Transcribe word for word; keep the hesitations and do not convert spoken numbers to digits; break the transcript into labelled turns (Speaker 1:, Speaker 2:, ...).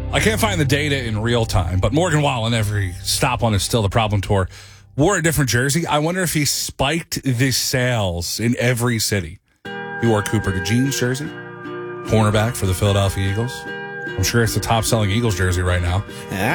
Speaker 1: I can't find the data in real time, but Morgan Wallen, every stop on his Still the Problem tour, wore a different jersey. I wonder if he spiked the sales in every city. He wore Cooper DeJean's jersey, cornerback for the Philadelphia Eagles. I'm sure it's the top-selling Eagles jersey right now.
Speaker 2: I